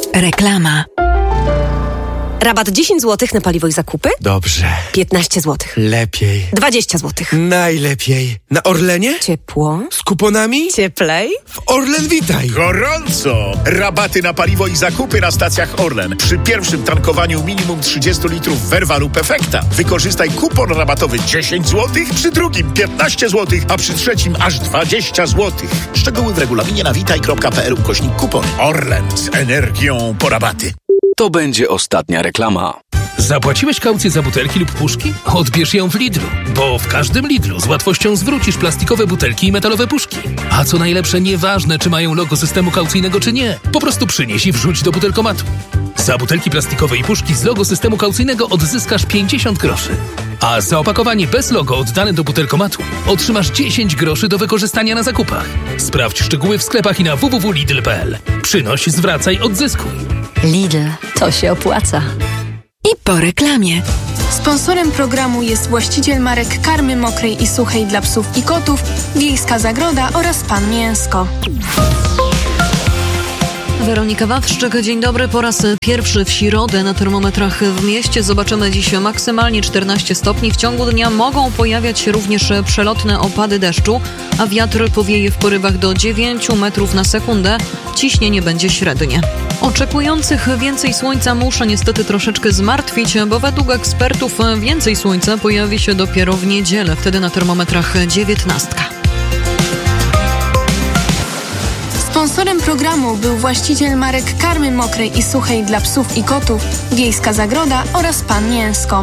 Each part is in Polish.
Reklama. Rabat 10 zł na paliwo i zakupy? Dobrze. 15 zł. Lepiej. 20 zł. Najlepiej. Na Orlenie? Ciepło. Z kuponami? Cieplej. W Orlen Witaj. Gorąco! Rabaty na paliwo i zakupy na stacjach Orlen. Przy pierwszym tankowaniu minimum 30 litrów Verva lub Efekta. Wykorzystaj kupon rabatowy 10 zł, przy drugim 15 zł, a przy trzecim aż 20 zł. Szczegóły w regulaminie na witaj.pl/kupon. Orlen z energią po rabaty. To będzie ostatnia reklama. Zapłaciłeś kaucję za butelki lub puszki? Odbierz ją w Lidlu, bo w każdym Lidlu z łatwością zwrócisz plastikowe butelki i metalowe puszki. A co najlepsze, nieważne czy mają logo systemu kaucyjnego czy nie, po prostu przynieś i wrzuć do butelkomatu. Za butelki plastikowe i puszki z logo systemu kaucyjnego odzyskasz 50 groszy. A za opakowanie bez logo oddane do butelkomatu otrzymasz 10 groszy do wykorzystania na zakupach. Sprawdź szczegóły w sklepach i na www.lidl.pl. Przynoś, zwracaj, odzyskuj. Lidl. To się opłaca. I po reklamie. Sponsorem programu jest właściciel marek karmy mokrej i suchej dla psów i kotów, Wiejska Zagroda oraz Pan Mięsko. Weronika Wawrzyk, dzień dobry. Po raz pierwszy w środę na termometrach w mieście zobaczymy dziś maksymalnie 14 stopni. W ciągu dnia mogą pojawiać się również przelotne opady deszczu, a wiatr powieje w porywach do 9 metrów na sekundę. Ciśnienie będzie średnie. Oczekujących więcej słońca muszę niestety troszeczkę zmartwić, bo według ekspertów więcej słońca pojawi się dopiero w niedzielę. Wtedy na termometrach 19. Sponsorem programu był właściciel marek karmy mokrej i suchej dla psów i kotów, Wiejska Zagroda oraz Pan Mięsko.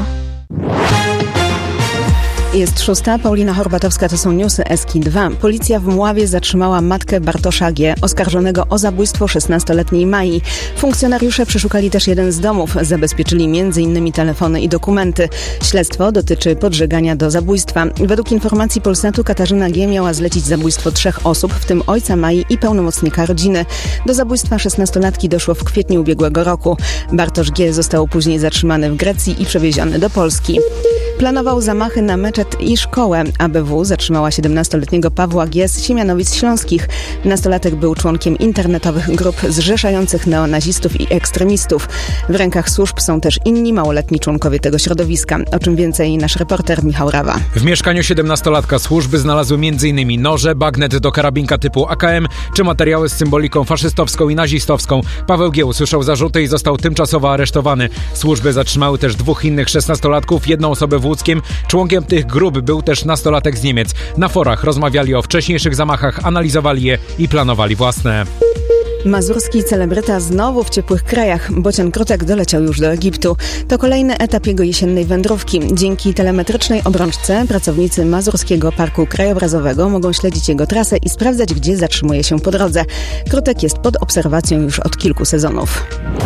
Jest 6. Paulina Horbatowska, to są newsy Eski 2. Policja w Mławie zatrzymała matkę Bartosza G., oskarżonego o zabójstwo 16-letniej Mai. Funkcjonariusze przeszukali też jeden z domów, zabezpieczyli m.in. telefony i dokumenty. Śledztwo dotyczy podżegania do zabójstwa. Według informacji Polsatu Katarzyna G. miała zlecić zabójstwo 3 osób, w tym ojca Mai i pełnomocnika rodziny. Do zabójstwa 16-latki doszło w kwietniu ubiegłego roku. Bartosz G. został później zatrzymany w Grecji i przewieziony do Polski. Planował zamachy na meczet i szkołę. ABW zatrzymała 17-letniego Pawła G. z Siemianowic Śląskich. Nastolatek był członkiem internetowych grup zrzeszających neonazistów i ekstremistów. W rękach służb są też inni małoletni członkowie tego środowiska. O czym więcej nasz reporter Michał Rawa. W mieszkaniu 17-latka służby znalazły m.in. noże, bagnet do karabinka typu AKM czy materiały z symboliką faszystowską i nazistowską. Paweł G. usłyszał zarzuty i został tymczasowo aresztowany. Służby zatrzymały też 2 innych 16-latków, jedną osobę w Łódzkiem. Członkiem tych grup był też nastolatek z Niemiec. Na forach rozmawiali o wcześniejszych zamachach, analizowali je i planowali własne. Mazurski celebryta znowu w ciepłych krajach. Bocian Krutek doleciał już do Egiptu. To kolejny etap jego jesiennej wędrówki. Dzięki telemetrycznej obrączce pracownicy Mazurskiego Parku Krajobrazowego mogą śledzić jego trasę i sprawdzać, gdzie zatrzymuje się po drodze. Krutek jest pod obserwacją już od kilku sezonów.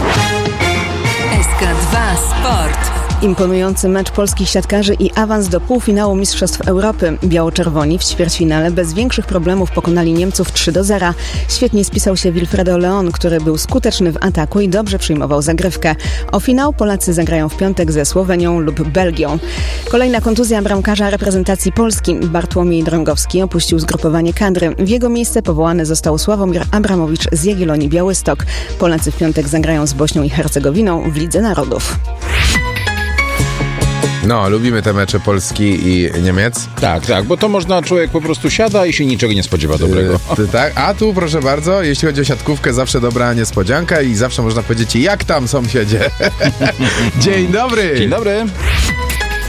SK2 Sport. Imponujący mecz polskich siatkarzy i awans do półfinału Mistrzostw Europy. Biało-czerwoni w ćwierćfinale bez większych problemów pokonali Niemców 3-0. Świetnie spisał się Wilfredo Leon, który był skuteczny w ataku i dobrze przyjmował zagrywkę. O finał Polacy zagrają w piątek ze Słowenią lub Belgią. Kolejna kontuzja bramkarza reprezentacji Polski. Bartłomiej Drągowski opuścił zgrupowanie kadry. W jego miejsce powołany został Sławomir Abramowicz z Jagiellonii Białystok. Polacy w piątek zagrają z Bośnią i Hercegowiną w Lidze Narodów. No, lubimy te mecze Polski i Niemiec. Tak, bo to można, człowiek po prostu siada i się niczego nie spodziewa dobrego. Tak, a tu proszę bardzo, jeśli chodzi o siatkówkę, zawsze dobra niespodzianka i zawsze można powiedzieć, jak tam sąsiedzie. Dzień dobry. Dzień dobry.